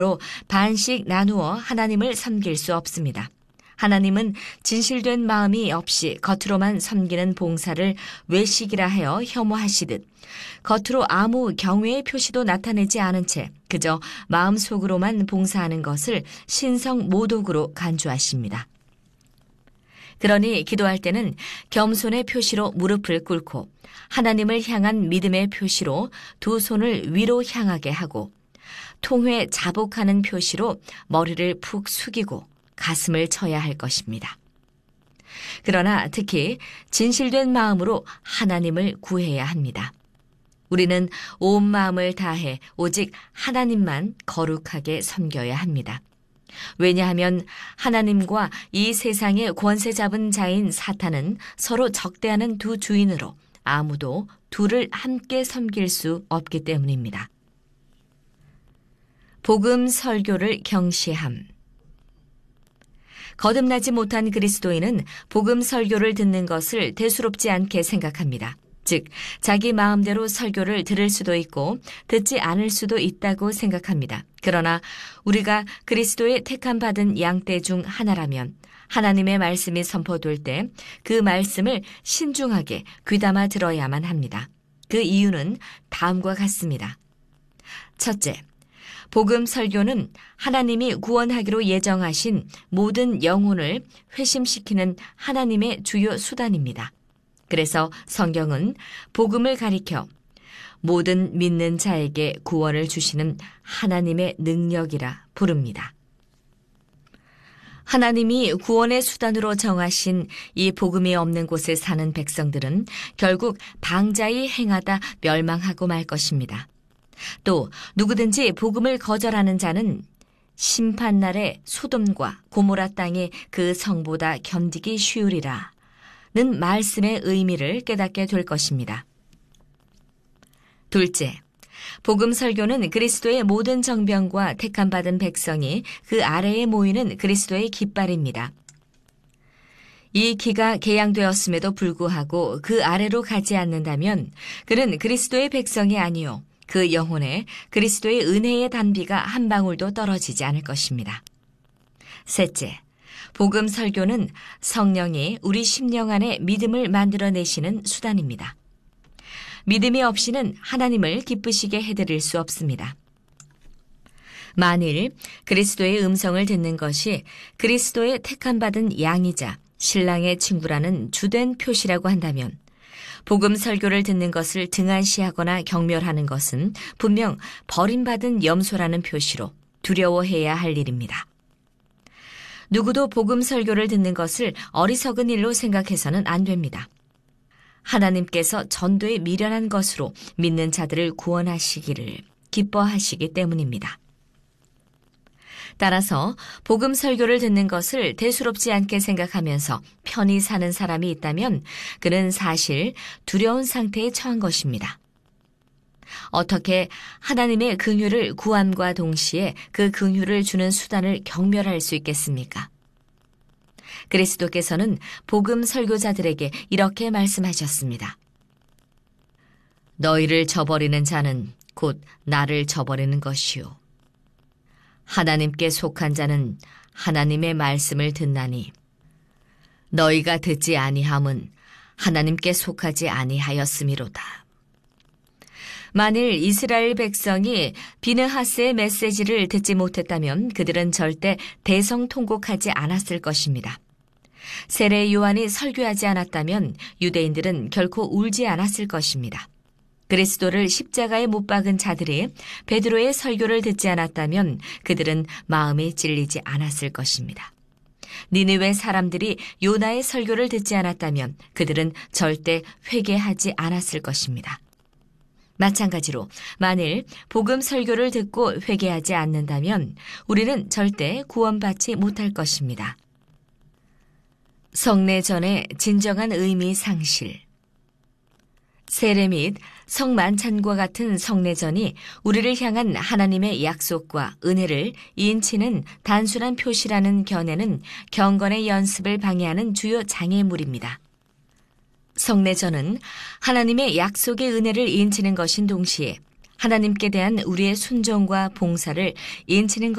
반씩 나누어 하나님을 섬길 수 없습니다. 하나님은 진실된 마음이 없이 겉으로만 섬기는 봉사를 외식이라 하여 혐오하시듯 겉으로 아무 경외의 표시도 나타내지 않은 채 그저 마음속으로만 봉사하는 것을 신성모독으로 간주하십니다. 그러니 기도할 때는 겸손의 표시로 무릎을 꿇고 하나님을 향한 믿음의 표시로 두 손을 위로 향하게 하고 통회 자복하는 표시로 머리를 푹 숙이고 가슴을 쳐야 할 것입니다. 그러나 특히 진실된 마음으로 하나님을 구해야 합니다. 우리는 온 마음을 다해 오직 하나님만 거룩하게 섬겨야 합니다. 왜냐하면 하나님과 이 세상의 권세 잡은 자인 사탄은 서로 적대하는 두 주인으로 아무도 둘을 함께 섬길 수 없기 때문입니다. 복음 설교를 경시함. 거듭나지 못한 그리스도인은 복음 설교를 듣는 것을 대수롭지 않게 생각합니다. 즉, 자기 마음대로 설교를 들을 수도 있고 듣지 않을 수도 있다고 생각합니다. 그러나 우리가 그리스도의 택함 받은 양떼 중 하나라면 하나님의 말씀이 선포될 때 그 말씀을 신중하게 귀담아 들어야만 합니다. 그 이유는 다음과 같습니다. 첫째, 복음 설교는 하나님이 구원하기로 예정하신 모든 영혼을 회심시키는 하나님의 주요 수단입니다. 그래서 성경은 복음을 가리켜 모든 믿는 자에게 구원을 주시는 하나님의 능력이라 부릅니다. 하나님이 구원의 수단으로 정하신 이 복음이 없는 곳에 사는 백성들은 결국 방자히 행하다 멸망하고 말 것입니다. 또 누구든지 복음을 거절하는 자는 심판날에 소돔과 고모라 땅의 그 성보다 견디기 쉬우리라 는 말씀의 의미를 깨닫게 될 것입니다. 둘째, 복음 설교는 그리스도의 모든 정병과 택함받은 백성이 그 아래에 모이는 그리스도의 깃발입니다. 이 기가 개양되었음에도 불구하고 그 아래로 가지 않는다면 그는 그리스도의 백성이 아니요 그 영혼에 그리스도의 은혜의 단비가 한 방울도 떨어지지 않을 것입니다. 셋째, 복음 설교는 성령이 우리 심령 안에 믿음을 만들어내시는 수단입니다. 믿음이 없이는 하나님을 기쁘시게 해드릴 수 없습니다. 만일 그리스도의 음성을 듣는 것이 그리스도의 택함받은 양이자 신랑의 친구라는 주된 표시라고 한다면 복음 설교를 듣는 것을 등한시하거나 경멸하는 것은 분명 버림받은 염소라는 표시로 두려워해야 할 일입니다. 누구도 복음 설교를 듣는 것을 어리석은 일로 생각해서는 안 됩니다. 하나님께서 전도에 미련한 것으로 믿는 자들을 구원하시기를 기뻐하시기 때문입니다. 따라서 복음 설교를 듣는 것을 대수롭지 않게 생각하면서 편히 사는 사람이 있다면 그는 사실 두려운 상태에 처한 것입니다. 어떻게 하나님의 긍휼을 구함과 동시에 그 긍휼을 주는 수단을 경멸할 수 있겠습니까? 그리스도께서는 복음 설교자들에게 이렇게 말씀하셨습니다. 너희를 저버리는 자는 곧 나를 저버리는 것이요. 하나님께 속한 자는 하나님의 말씀을 듣나니 너희가 듣지 아니함은 하나님께 속하지 아니하였음이로다. 만일 이스라엘 백성이 비느하스의 메시지를 듣지 못했다면 그들은 절대 대성통곡하지 않았을 것입니다. 세례 요한이 설교하지 않았다면 유대인들은 결코 울지 않았을 것입니다. 그리스도를 십자가에 못 박은 자들이 베드로의 설교를 듣지 않았다면 그들은 마음이 찔리지 않았을 것입니다. 니느웨 사람들이 요나의 설교를 듣지 않았다면 그들은 절대 회개하지 않았을 것입니다. 마찬가지로 만일 복음 설교를 듣고 회개하지 않는다면 우리는 절대 구원받지 못할 것입니다. 성례전의 진정한 의미 상실. 세례 및 성만찬과 같은 성례전이 우리를 향한 하나님의 약속과 은혜를 인치는 단순한 표시라는 견해는 경건의 연습을 방해하는 주요 장애물입니다. 성례전은 하나님의 약속의 은혜를 인치는 것인 동시에 하나님께 대한 우리의 순종과 봉사를 인치는